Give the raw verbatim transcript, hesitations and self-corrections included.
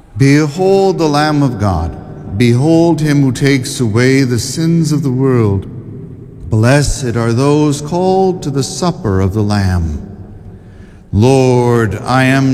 Behold the Lamb of God. Behold him who takes away the sins of the world. Blessed are those called to the supper of the Lamb. Lord, I am